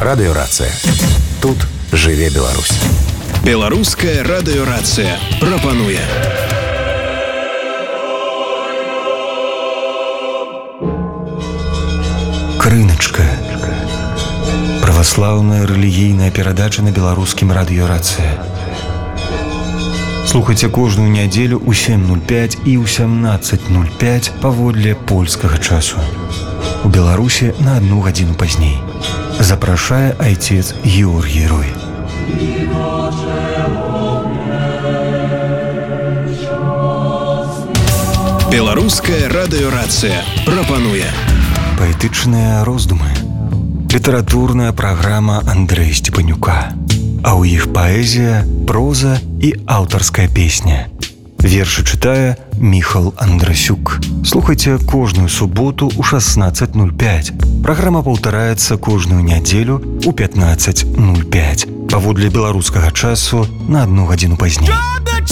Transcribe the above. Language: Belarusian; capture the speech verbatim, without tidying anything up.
Радыёрацыя. Тут жыве Беларусь. Беларуская радыёрацыя прапануе. Крыначка. Праваслаўная рэлігійная перадача на беларускім радыёрацыя. Слухайце кожную нядзелю ў сем нуль пяць і ў сямнаццаць нуль пяць паводле польскага часу. У Беларусі на адну гадзіну пазней. Запрашае айцец Георгій Рой. Беларуская радыёрацыя прапануе. Паэтычныя роздумы. Літаратурная праграма Андрэя Сцепанюка. А ў іх паэзія, проза і аўтарская песня. Вершы чытае Міхал Андрасюк. Слухайце кожную суботу ў шаснаццаць нуль пяць. Праграма паўтараецца кожную нядзелю ў пятнаццаць нуль пяць. Паводле беларускага часу на адну гадзіну пазней.